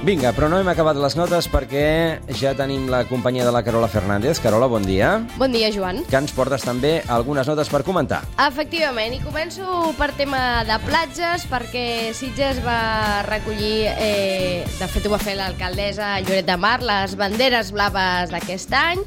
Vinga, però no hem acabat les notes perquè ja tenim la companyia de la Carola Fernández. Carola, bon dia. Bon dia, Joan. Que ens portes també algunes notes per comentar. Efectivament, i començo per tema de platges, perquè Sitges va recollir, de fet ho va fer l'alcaldessa Lloret de Mar, les banderes blaves d'aquest any,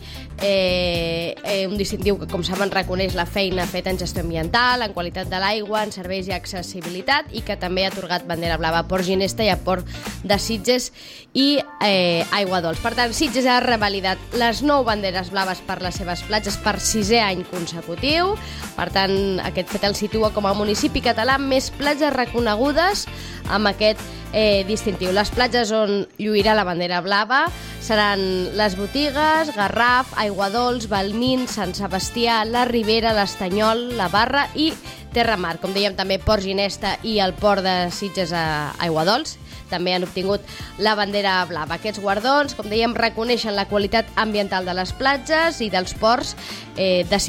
un distintiu que, com saben, reconeix la feina feta en gestió ambiental, en qualitat de l'aigua, en serveis i accessibilitat, i que també ha atorgat bandera blava a Port Ginesta i a Port de Sitges i Aigua Dols. Per tant, Sitges ha revalidat les 9 banderes blaves per les seves platges per 6è any consecutiu. Per tant, aquest fet el situa com a municipi català amb més platges reconegudes amb aquest distintiu. Les platges on lluirà la bandera blava seran les Botigues, Garraf, Aigua Dols, Balmin, Sant Sebastià, la Ribera, l'Estanyol, la Barra i Terramar. Com dèiem, també Port Ginesta i el Port de Sitges a Aigua Dols també han obtingut la bandera blava. Aquests guardons, com dèiem, reconeixen la qualitat ambiental de les platges i dels ports de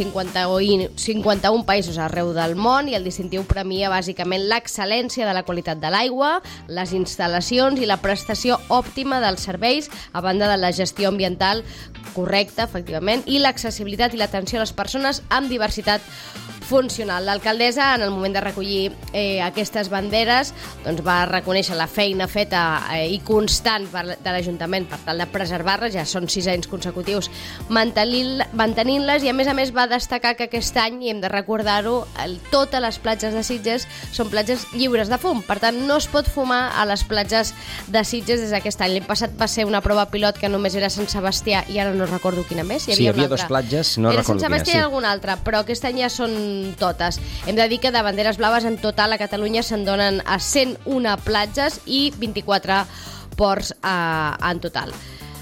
51 països arreu del món, i el distintiu premia bàsicament l'excel·lència de la qualitat de l'aigua, les instal·lacions i la prestació òptima dels serveis, a banda de la gestió ambiental correcta, efectivament, i l'accessibilitat i l'atenció a les persones amb diversitat funcional. L'alcaldessa, en el moment de recollir aquestes banderes, doncs va reconèixer la feina feta i constant de l'Ajuntament per tal de preservar-les, ja són 6 anys consecutius mantenint-les, i a més va destacar que aquest any, i hem de recordar-ho, totes les platges de Sitges són platges lliures de fum, per tant no es pot fumar a les platges de Sitges des d'aquest any. L'any passat va ser una prova pilot que només era Sant Sebastià i ara no recordo quina més. Hi havia 2 platges, no recordo quina. Era Sant Sebastià i alguna altra, però aquest any ja són totes. Hem de dir que de banderes blaves en total a Catalunya se'n donen a 101 platges i 24 ports en total.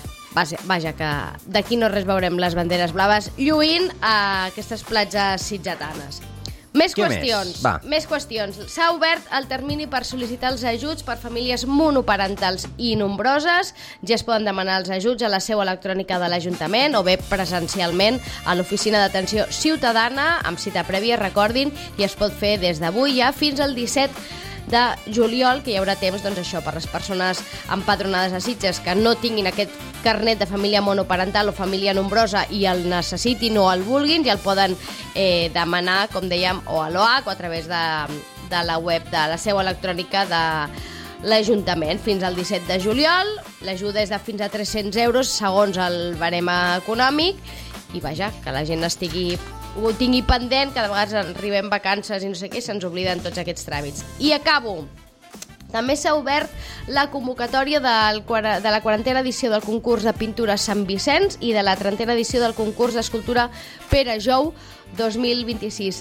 Vaja, que d'aquí no res veurem les banderes blaves lluint a aquestes platges sitgetanes. Més qüestions. S'ha obert el termini per sol·licitar els ajuts per famílies monoparentals i nombroses. Ja es poden demanar els ajuts a la seu electrònica de l'Ajuntament o bé presencialment a l'Oficina d'Atenció Ciutadana amb cita prèvia, recordin, i es pot fer des d'avui ja fins al 17 de juliol, que hi haurà temps, doncs això, per les persones empadronades a Sitges que no tinguin aquest carnet de família monoparental o família nombrosa i el necessitin o el vulguin, ja el poden demanar, com dèiem, o a l'OAC o a través de la web de la seu electrònica de l'Ajuntament. Fins al 17 de juliol, l'ajuda és de fins a 300 euros segons el barem econòmic, i vaja, que la gent ho tingui pendent, que de vegades arribem vacances i no sé què, se'ns obliden tots aquests tràmits. I acabo. També s'ha obert la convocatòria de la 40a edició del concurs de pintura Sant Vicenç i de la 30a edició del concurs d'escultura Pere Jou 2026.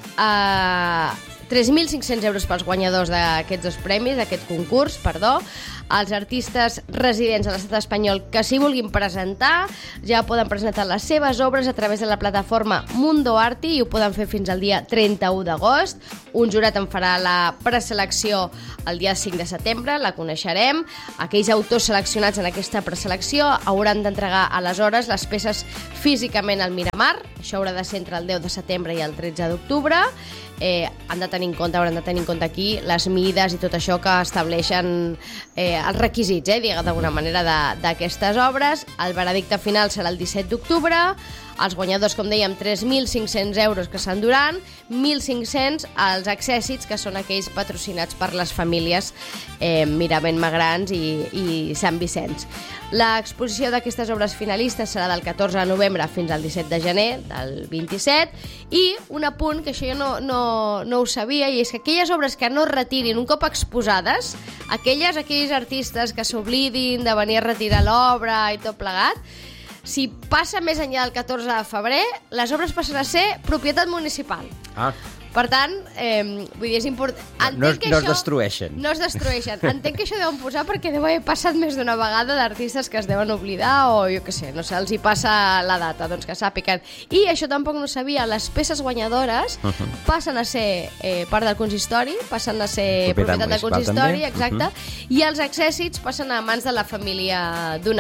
3.500 euros pels guanyadors d'aquests 2 premis, d'aquest concurs, perdó. Els artistes residents a l'estat espanyol que s'hi vulguin presentar ja poden presentar les seves obres a través de la plataforma Mundo Arti i ho poden fer fins al dia 31 d'agost. Un jurat en farà la preselecció el dia 5 de setembre, la coneixerem. Aquells autors seleccionats en aquesta preselecció hauran d'entregar aleshores les peces físicament al Miramar. Això haurà de ser entre el 10 de setembre i el 13 d'octubre. Hauran de tenir en compte aquí les mides i tot això que estableixen els requisits, d'alguna manera, d'aquestes obres. El veredicte final serà el 17 d'octubre. Els guanyadors, com dèiem, 3.500 euros que s'enduran, 1.500 els accèssits, que són aquells patrocinats per les famílies Miravent Magrans i Sant Vicenç. L'exposició d'aquestes obres finalistes serà del 14 de novembre fins al 17 de gener del 27, i un apunt, que això jo no ho sabia, i és que aquelles obres que no es retirin un cop exposades, aquells artistes que s'oblidin de venir a retirar l'obra i tot plegat, si passa més enllà del 14 de febrer, les obres passen a ser propietat municipal. Per tant, vull dir, és important. No es destrueixen. No es destrueixen. Entenc que això deuen posar perquè deu haver passat més d'una vegada d'artistes que es deuen oblidar o, jo què sé, no sé, els hi passa la data, doncs que sàpiguen. I això tampoc no sabia, les peces guanyadores passen a ser part del consistori, passen a ser propietat del consistori, exacte, i els accèssits passen a mans de la família donant.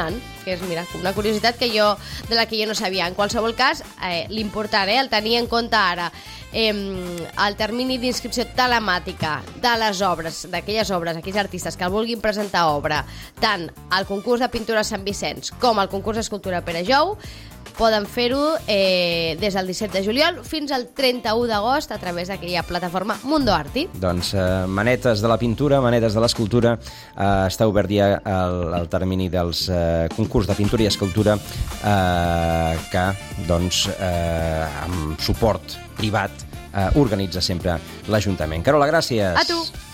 que és, mira, una curiositat de la que jo no sabia. En qualsevol cas, l'important, el tenir en compte ara, el termini d'inscripció telemàtica de les obres, d'aquelles obres, aquells artistes que el vulguin presentar obra, tant al concurs de pintura Sant Vicenç com al concurs d'escultura Pere Jou, poden fer-ho des del 17 de juliol fins al 31 d'agost a través d'aquella plataforma Mundo Arti. Doncs manetes de la pintura, manetes de l'escultura, està obert ja el termini dels concurs de pintura i escultura que, doncs, amb suport privat organitza sempre l'Ajuntament. Carola, gràcies. A tu.